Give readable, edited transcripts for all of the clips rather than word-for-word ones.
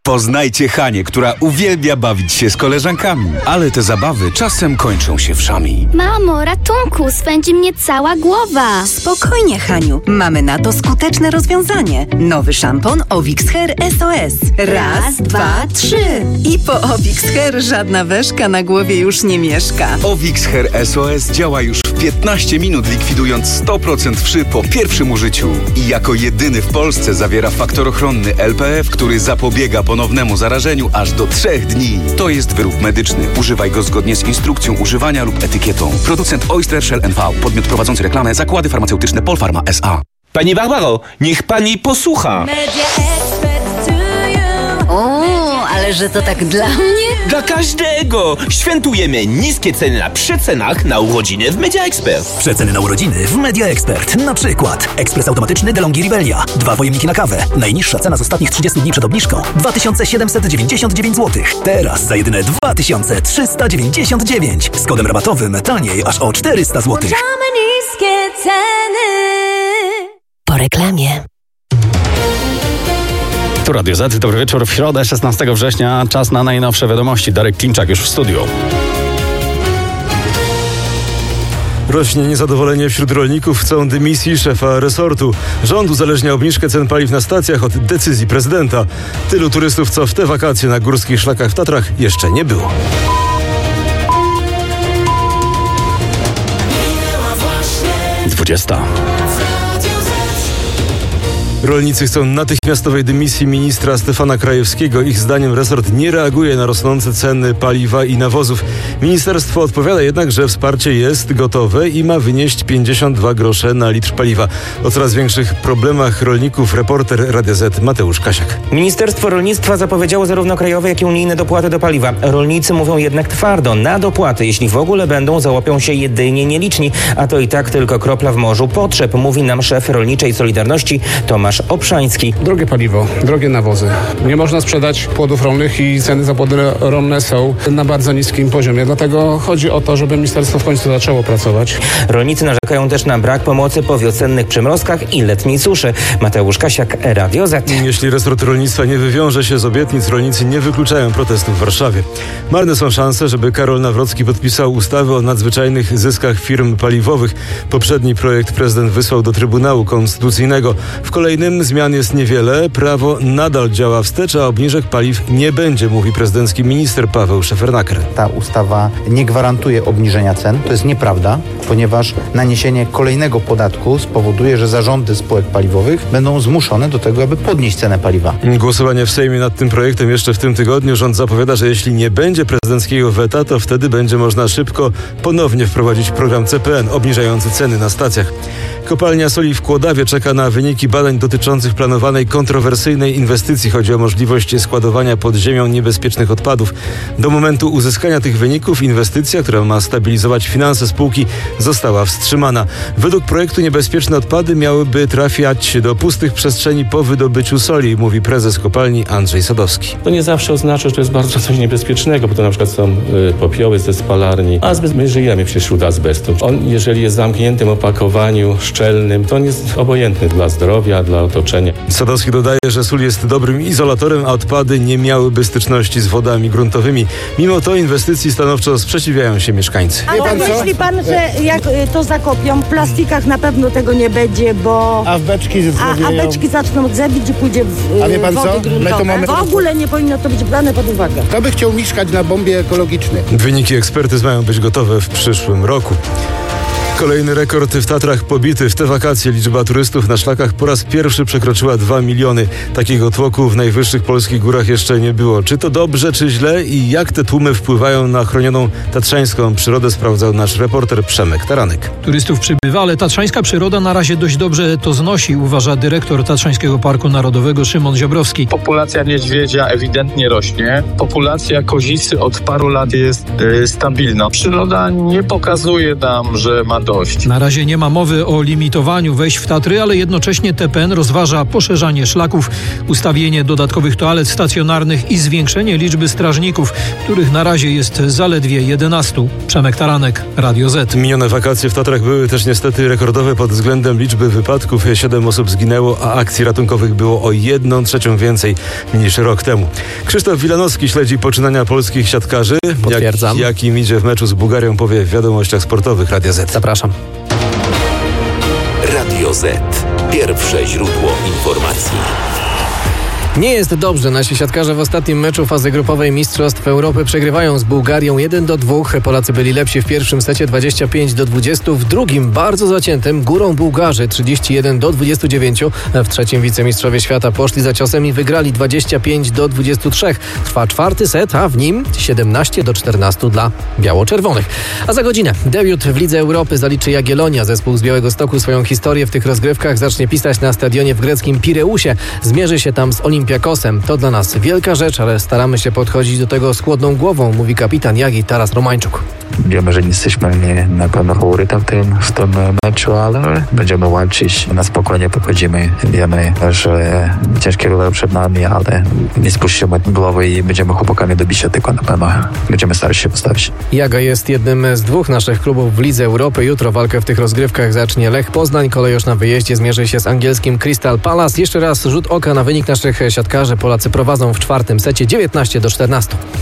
Poznajcie Hanię, która uwielbia bawić się z koleżankami, ale te zabawy czasem kończą się wszami. Mamo, ratunku, swędzi mnie cała głowa. Spokojnie, Haniu, mamy na to skuteczne rozwiązanie. Nowy szampon Ovix Hair SOS. Raz, dwa, trzy. I po Ovix Hair żadna weszka na głowie już nie mieszka. Ovix Hair SOS działa już w 15 minut, likwidując 100% wszy po pierwszym użyciu. I jako jedyny w Polsce zawiera faktor ochronny LPF, który zapobiega ponownemu zarażeniu aż do 3 dni. To jest wyrób medyczny. Używaj go zgodnie z instrukcją używania lub etykietą. Producent Oyster Shell NV. Podmiot prowadzący reklamę. Zakłady farmaceutyczne Polpharma S.A. Pani Barbaro, niech pani posłucha. O, ale że to tak dla mnie? Dla każdego! Świętujemy niskie ceny na przecenach na urodziny w Media Expert. Przeceny na urodziny w Media Expert. Na przykład ekspres automatyczny DeLonghi Rivelia. 2 pojemniki na kawę. Najniższa cena z ostatnich 30 dni przed obniżką 2799 zł. Teraz za jedyne 2399. Z kodem rabatowym taniej aż o 400 zł. niskie ceny. Po reklamie. Tu Radio Z, dobry wieczór. W środę 16 września czas na najnowsze wiadomości. Darek Klimczak już w studiu. Rośnie niezadowolenie wśród rolników, chcą dymisji szefa resortu. Rząd uzależnia obniżkę cen paliw na stacjach od decyzji prezydenta. Tylu turystów, co w te wakacje na górskich szlakach w Tatrach jeszcze nie było. Dwudziesta. Rolnicy chcą natychmiastowej dymisji ministra Stefana Krajewskiego. Ich zdaniem resort nie reaguje na rosnące ceny paliwa i nawozów. Ministerstwo odpowiada jednak, że wsparcie jest gotowe i ma wynieść 52 grosze na litr paliwa. O coraz większych problemach rolników reporter Radia Z Mateusz Kasiak. Ministerstwo Rolnictwa zapowiedziało zarówno krajowe, jak i unijne dopłaty do paliwa. Rolnicy mówią jednak twardo, na dopłaty, jeśli w ogóle będą, załapią się jedynie nieliczni, a to i tak tylko kropla w morzu potrzeb, mówi nam szef Rolniczej Solidarności Tomasz Obszański. Drogie paliwo, drogie nawozy. Nie można sprzedać płodów rolnych i ceny za płody rolne są na bardzo niskim poziomie. Dlatego chodzi o to, żeby ministerstwo w końcu zaczęło pracować. Rolnicy narzekają też na brak pomocy po wiosennych przymrozkach i letniej suszy. Mateusz Kasiak, Radio Z. Jeśli resort rolnictwa nie wywiąże się z obietnic, rolnicy nie wykluczają protestów w Warszawie. Marne są szanse, żeby Karol Nawrocki podpisał ustawę o nadzwyczajnych zyskach firm paliwowych. Poprzedni projekt prezydent wysłał do Trybunału Konstytucyjnego. W kolejnym zmian jest niewiele. Prawo nadal działa wstecz, a obniżek paliw nie będzie, mówi prezydencki minister Paweł Szefernaker. Ta ustawa nie gwarantuje obniżenia cen. To jest nieprawda, ponieważ naniesienie kolejnego podatku spowoduje, że zarządy spółek paliwowych będą zmuszone do tego, aby podnieść cenę paliwa. Głosowanie w Sejmie nad tym projektem jeszcze w tym tygodniu. Rząd zapowiada, że jeśli nie będzie prezydenckiego weta, to wtedy będzie można szybko ponownie wprowadzić program CPN obniżający ceny na stacjach. Kopalnia soli w Kłodawie czeka na wyniki badań dotyczących planowanej kontrowersyjnej inwestycji. Chodzi o możliwość składowania pod ziemią niebezpiecznych odpadów. Do momentu uzyskania tych wyników inwestycja, która ma stabilizować finanse spółki, została wstrzymana. Według projektu niebezpieczne odpady miałyby trafiać do pustych przestrzeni po wydobyciu soli, mówi prezes kopalni Andrzej Sadowski. To nie zawsze oznacza, że to jest bardzo coś niebezpiecznego, bo to na przykład są popioły ze spalarni. Azbest, my żyjemy wśród azbestu. On, jeżeli jest w zamkniętym opakowaniu szczelnym, to on jest obojętny dla zdrowia, dla otoczenia. Sadowski dodaje, że sól jest dobrym izolatorem, a odpady nie miałyby styczności z wodami gruntowymi. Mimo to inwestycji stanowczo sprzeciwiają się mieszkańcy. Ale myśli pan, że jak to zakopią, w plastikach na pewno tego nie będzie, bo... A beczki zaczną drzewić i pójdzie w A wie pan wody co? gruntowe. W ogóle nie powinno to być brane pod uwagę. Kto by chciał mieszkać na bombie ekologicznej? Wyniki ekspertyz mają być gotowe w przyszłym roku. Kolejny rekord w Tatrach pobity. W te wakacje liczba turystów na szlakach po raz pierwszy przekroczyła 2 miliony. Takiego tłoku w najwyższych polskich górach jeszcze nie było. Czy to dobrze, czy źle i jak te tłumy wpływają na chronioną tatrzańską przyrodę, sprawdzał nasz reporter Przemek Taranek. Turystów przybywa, ale tatrzańska przyroda na razie dość dobrze to znosi, uważa dyrektor Tatrzańskiego Parku Narodowego Szymon Ziobrowski. Populacja niedźwiedzia ewidentnie rośnie. Populacja kozicy od paru lat jest stabilna. Przyroda nie pokazuje nam, że ma dość. Na razie nie ma mowy o limitowaniu wejść w Tatry, ale jednocześnie TPN rozważa poszerzanie szlaków, ustawienie dodatkowych toalet stacjonarnych i zwiększenie liczby strażników, których na razie jest zaledwie 11. Przemek Taranek, Radio Z. Minione wakacje w Tatrach były też niestety rekordowe pod względem liczby wypadków. 7 osób zginęło, a akcji ratunkowych było o 1/3 więcej niż rok temu. Krzysztof Wilanowski śledzi poczynania polskich siatkarzy. Potwierdzam. Jak im idzie w meczu z Bułgarią, powie w wiadomościach sportowych Radia Z. Zapraszam. Radio Z. Pierwsze źródło informacji. Nie jest dobrze. Nasi siatkarze w ostatnim meczu fazy grupowej Mistrzostw Europy przegrywają z Bułgarią 1-2. Polacy byli lepsi w pierwszym secie 25-20. W drugim, bardzo zaciętym, górą Bułgarzy 31-29. W trzecim wicemistrzowie świata poszli za ciosem i wygrali 25-23. Trwa czwarty set, a w nim 17-14 dla biało-czerwonych. A za godzinę debiut w Lidze Europy zaliczy Jagiellonia. Zespół z Białegostoku swoją historię w tych rozgrywkach zacznie pisać na stadionie w greckim Pireusie. Zmierzy się tam z Olimpiakosem. To dla nas wielka rzecz, ale staramy się podchodzić do tego z chłodną głową, mówi kapitan Jagi Taras Romańczuk. Wiemy, że nie jesteśmy na pewno faworytem w tym meczu, ale będziemy walczyć. Na spokojnie podchodzimy. Wiemy, że ciężkie role przed nami, ale nie spuścimy głowy i będziemy chłopakami do bicia, tylko na pewno będziemy starać się postawić. Jaga jest jednym z dwóch naszych klubów w Lidze Europy. Jutro walkę w tych rozgrywkach zacznie Lech Poznań. Kolejorz na wyjeździe zmierzy się z angielskim Crystal Palace. Jeszcze raz rzut oka na wynik naszych siatkarzy. Polacy prowadzą w czwartym secie 19-14.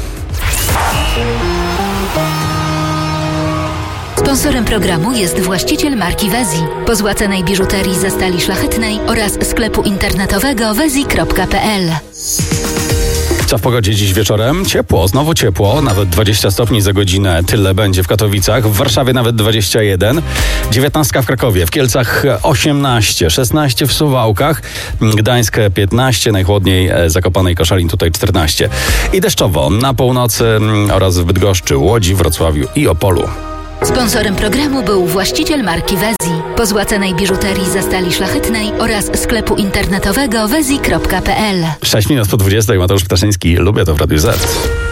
Sponsorem programu jest właściciel marki Wezi. Po złacanej biżuterii ze stali szlachetnej oraz sklepu internetowego wezi.pl. Co w pogodzie dziś wieczorem? Ciepło, znowu ciepło, nawet 20 stopni za godzinę, tyle będzie w Katowicach, w Warszawie nawet 21, 19 w Krakowie, w Kielcach 18, 16 w Suwałkach, Gdańsk 15, najchłodniej Zakopanej Koszalin tutaj 14 i deszczowo na północy oraz w Bydgoszczy, Łodzi, Wrocławiu i Opolu. Sponsorem programu był właściciel marki Wezi. Po złacanej biżuterii ze stali szlachetnej oraz sklepu internetowego wezi.pl. 6 minut po 20, Mateusz Ptaszyński, lubię to w Radiu Z.